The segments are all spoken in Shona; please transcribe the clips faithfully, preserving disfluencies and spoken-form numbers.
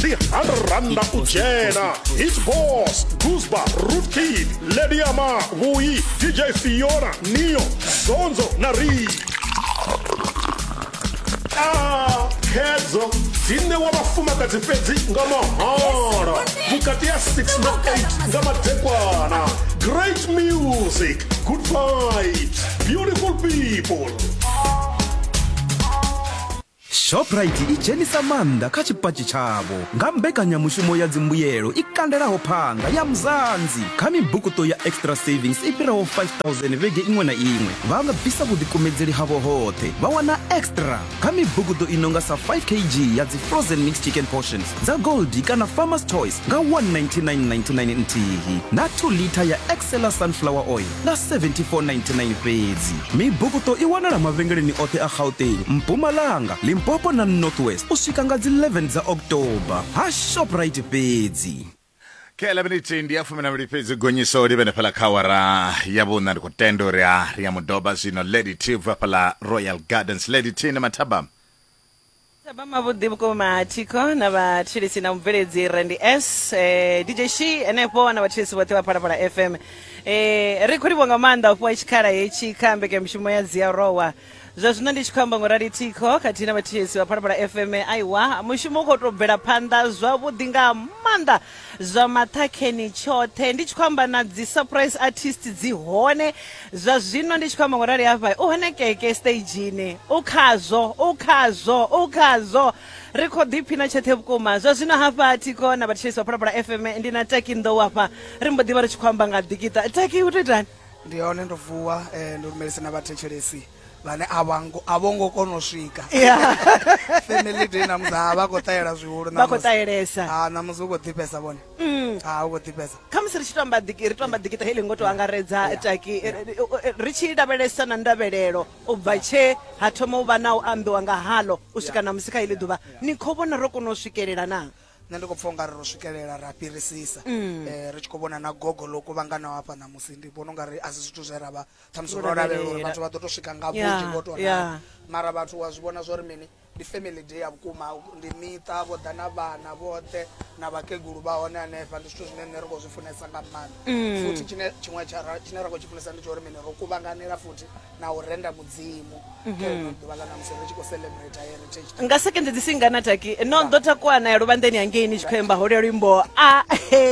ndi one hundred randa ujena. Hit Boss, Guzba, Root Kid, Lady Ama, Wui, D J Fiona, Neo, Zonzo, Nari. Ah, Kezo, Tine wabafuma katifezi ngama hara. Bukati ya six na eight ngama tekwana. Great music, good vibes, beautiful people. Shoprite ijeni Samanda kachipachi chabo ngambekanya mushumo ya dzimbuyelo ikandelaho phanga ya mzanzi kami bukuto ya extra savings ipiraho five thousand vege imwe na imwe vanga bisa kudikomedzeli havo hote vawana extra kami bukuto inonga sa five kilograms ya zi frozen mixed chicken portions za Goldie kana Farmer's Choice nga one ninety-nine ninety-nine ntihi na two liter ya Excella sunflower oil na seventy-four ninety-nine pezi mi bukuto iwana la mavengeleni ote a Gauteng Mpumalanga Limpopo na Northwest usika nga eleven za October ha Shoprite pezi ke eleven itsindi yafumana mlipezi gonyiso libene pala kawara yabuna ndikutendo ria ria mudoba zino Lady T pala Royal Gardens. Lady T na mataba Tabama budibuko matiko na bachilisi na mveledzi Randy S eh, D J Shi enepo na bachilisi wote wa para F M eh rekodi bonga manda kwa chikara yechi kambe ke mshimo ya ziarowa Zazuna ndichikamba ngorari tiko katina bachilisi wa para F M aiwa mshimo ko tobvera panda zwa budinga manda zwa matakeni chote ndichikamba na dzi surprise artist dzihone zwa zvino ndichikamba ngorari hapa uhonekeke stage ine ukhazo ukhazo ukhazo record ipina chete bukoma zwa zvino hapa tiko na bachilisi wa para F M ndina taki ndo hapa rimbo diva richikwamba ngadikita taki utotani ndione ndovuwa eh ndomelisa nabathechelesi vane avango avongo konosvika yeah family day namza vakotayela zvihuru vakotayelesa ah namuzi ukodhipesa vone mm ah ukodhipesa kamse richitamba diki ritamba dikita hili ngoto angaredza taki richidabelesa na ndabelelo ubva che hatoma uva nawo ambiwa nga halo usvika na musika ili duva nikovona rokonosvikelela na nandikopfunga ro swikelela ra pirisisa eh richikobona na gogo loko vangana wapa na musindi bononga ri azizithu zerava thamsuro ravelo batho va to swika ngabunji ngoto na mara batho wazibona zwo ri mini di family day abukuma ndi mita vo dana vana vote na vakegulu va hona nefa ndi swithu zwine ri go zwifunesa nga mani futhi chine chimwe cha chine ri go chifunesa ndi cho ri mini ro kuvanganela futhi na urenda mudzimu ke ndo vangana musere chiko celebrate heritage nga second dzisingana taki no ndota kwana ya rubandeni angeni chikwemba hore rimbo ah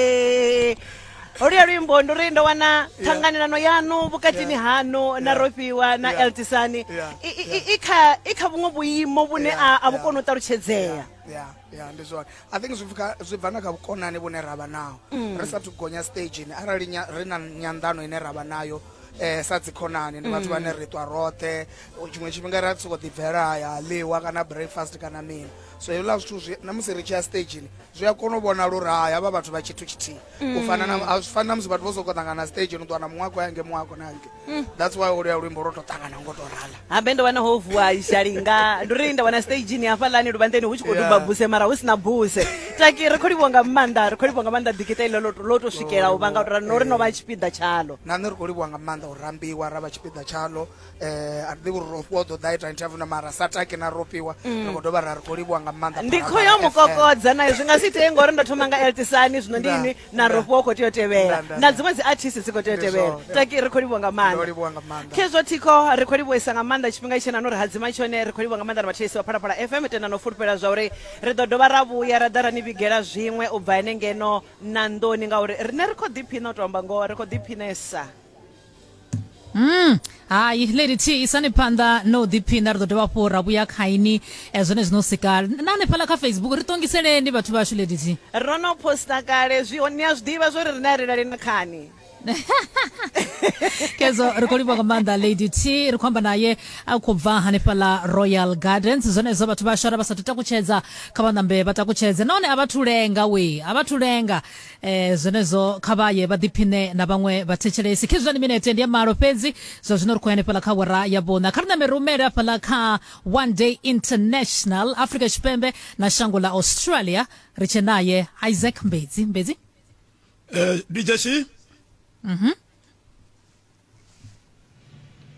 he hore rimbo ndorindo wana tanganirano yanu bukatini hano na ropiwa na Eltisani ikha ikha bungwe buyimo bune abukono taruchedzea yeah yeah ndizwa I think zvifika zvibvana ka bukonani bune rava nawo risa tugonya stage ni arali rina nyandano ine rava nayo eh sadzikhonani ndi bathu vane ritwa rote chimwe chifhinga ra tsoko dibvera ya lewa kana breakfast kana mini so yola zwithu namusi ri chia stage ni zwi kona u vhona lura ya vha bathu vha chithu chithi u fana na afana musi bathu vho kotangana stage no twana mwako yange mwako nange that's why uri ya luimbo roto tangana ngoto rala habendo wana hovuwa ishalinga ndorinda wana stage ni afalani rubandeni uchikoduba buse mara usina buse taki rekodi bonga manda rekodi bonga manda dikitele loto loto shikela ubanga ura nori no vachipida chalo nani rekodi bonga manda urambiwa rava chipida chalo eh andi urofodo daita interview na mara sataki na ropiwa rekodoba ra rekodi bonga manda ndikho yo mukokodza nayo zvingasite ngori ndathoma nga Eltisani zvino ndini na ropoko tiyotevera na dzimwe dzi artists dzikotevera taki rekodi bonga manda kezvo tiko rekodi boisa nga manda chipinga ichena nori hadzima chone rekodi bonga manda rabachesi wa para para F M tena no fulpera zvauri redodova ravuya radara nivigera zvimwe ubva inengeno na ndoni ngauri rine rekodi phina utomba ngo rekodi phinesa Mm, hayi Lady T isane phanda no diphina ridodova po rabuya khaini ezone zinosika nane phala ka Facebook ritongiseleni bathu bashu Lady T rono posta kale zvioni ya zwidiva zwo rina rina rina khani kezo rekodi bonga manda Lady T rikhomba naye akubva hane phala Royal Gardens zone zo bathu bashara basatuta kuchedza khabanambe batakuchedze none abathulenga we abathulenga eh zone zo khabaye badiphine na bamwe bathechelesi khizwa ni minute ndi maro pezi zo zino rikhone phala khawara yabona kharina merumera phala kha one day international Africa Chipembe na shango la Australia richenaye Isaac Mbezi Mbezi eh D J C Mhm.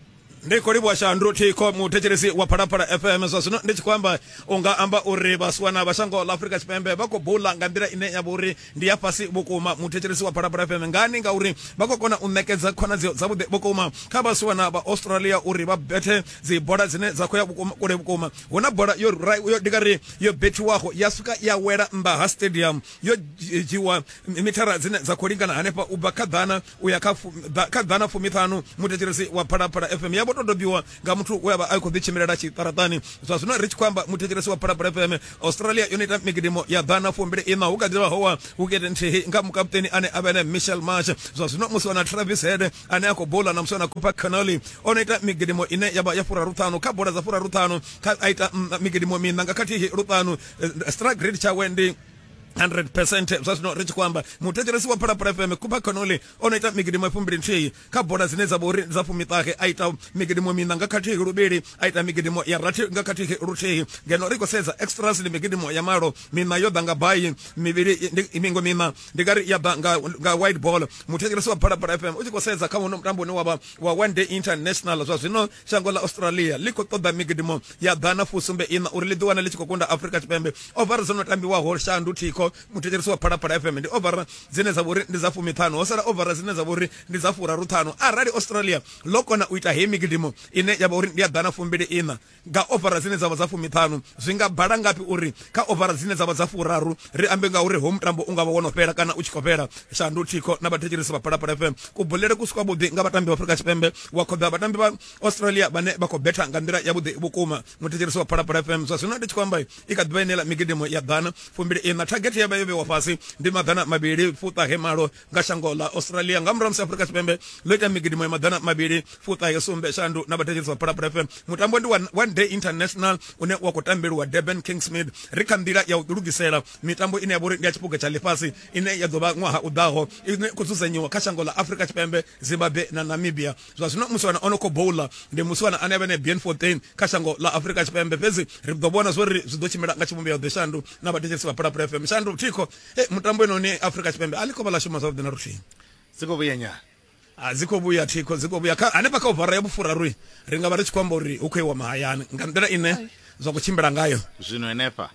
ndiko libwa shandu tiko mutecheresi wa parapara F M so sino ndichi kwamba unga amba uri baswana bashango la Africa Chipembe bako bula ngambira ine ya buri ndi yapasi bukuma mutecheresi wa parapara F M ngani nga uri bako kona unekeza kona zio zabude bukuma kaba swana ba Australia uri ba bete zi border zine za koya bukuma kure bukuma wona border yo right yo digari yo beti wako yasuka ya wera mba stadium yo jiwa mitara zine za kulingana hanepa ubakadhana uyakafu kadhana fu mithanu mutecheresi wa parapara F M yabo todobiwa nga mtu weba ayiko bichimirira chi taratani so sino rich kwamba mutecheresi wa parapara F M Australia unita migidimo ya dhana fu mbele ina ukadira hoa ukete nti nga mkapteni ane abane Michel Marsh so sino musona Travis Head ane yako bola na musona kupa kanali onita migidimo ine yaba yafura rutano kabora za fura rutano ka aita migidimo minanga kati rutano strike rate cha wendi one hundred percent so no rich kwamba mutecheresi wa parapara F M kupa kanoli onaita migidimo fumbiri nchi ka boda zineza bori za fumitake aita migidimo minanga kati rubiri aita migidimo ya rati ngakati ruti geno riko seza extras ni migidimo ya maro mina yodanga bayi mibiri imingo mina digari ya nga, nga white ball mutecheresi wa parapara F M uchiko seza kama uno mtambo ni waba wa one day international so sino shangola Australia liko toda migidimo ya dhana fusumbe ina uriliduwa na lichiko kunda Africa Chipembe over zono tambi wa horsha ndutiko mutecheresi wa parapara F M ndi over zineza buri ndizafu mitano osara over zineza buri ndizafura rutano arali Australia lokona uita hemigidimo ine ya buri ya dhana fumbiri ina ga over zineza bazafu mitano zwinga bala ngapi uri ka over zineza bazafu raru ri ambenga uri home tambo ungaba wono pera kana uchikopera shandu tiko na batecheresi wa parapara F M kubulere kusukwa budi nga batambi wa Africa Chipembe wakoda batambi ba Australia bane bako beta ngandira ya budi bukuma mutecheresi wa parapara F M so sino ndi kwamba ikadbenela migidimo ya dhana fumbiri ina target ya bayobe wafasi ndi madhana mabiri futa hemaro ngashangola Australia ngamramsi Africa Chipembe leta migidimo ya madhana mabiri futa yesumbe shandu na batecheresi wa parapara F M mutambo ndi one, one day international une wakotambiru wa Durban Kingsmead rikandira ya urugisera mitambo ine yaburi ndi achipuga cha lefasi ine yadoba ngwaha udaho ine kuzuzenyiwa kashangola Africa Chipembe Zimbabwe na Namibia so sino muswana onoko bowler ndi muswana anebene bien fourteen kashangola Africa Chipembe pezi ribdobona zori zidochimira ngachimumbe ya deshandu na batecheresi wa parapara F M shandu tiko eh mutambo ino ni Africa Chipembe aliko bala shuma south na ruti siko buyenya aziko buya tiko ziko buya ka anepa ka ovara yabufura rui ringa bari chikwamba uri ukwewa mahayani ngandira ine zokuchimbira ngayo zvino enepa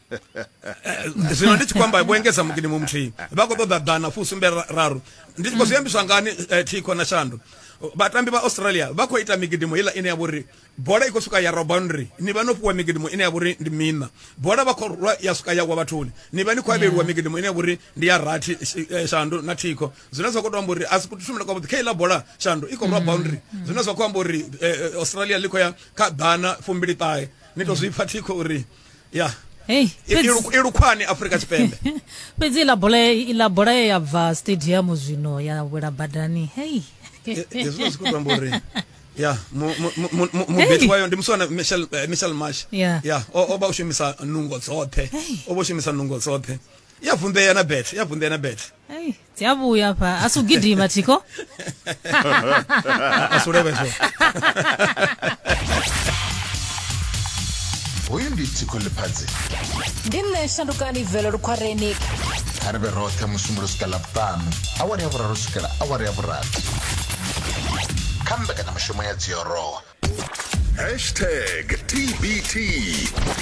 zvino ndichi kwamba bwengeza mugini mumthi bako toda dana fusumbe raru ndichi koziyambiswa ngani tiko na shandu batambi ba Australia bako ita migidimo ila ine yaburi boda ikosuka ya boundary ni banopuwa migidimo ine yaburi ndi mina boda bako yasuka ya kwa batuli ni bani kwa beru wa migidimo ine yaburi ndi ya rati shandu na tiko zinazo kodwa mburi asikutushumira kwa kila boda shandu iko kwa boundary zinazo kwa mburi Australia liko ya kadana fumbiri tae nito zipatiko uri ya Hey, irukwani Africa Chipembe pezi ila bole ila bole ya va stadium zvino ya wera badani hey yezo sikutwa mburi ya mu mu mu betwayo ndimsona Michel Michel Marsh ya oba ushimisa nungo zote oba ushimisa nungo zote yavunde yana bet yavunde yana bet hey tiabuya pa asugidima tiko asurebe so uyu ndi tsiko lephatsi ndine shandukani velo rukwareni harbe rothe musumbulo skala pano awari ya vuraro skala awari ya vurati kambe kana mashomo ya dzioro hashtag T B T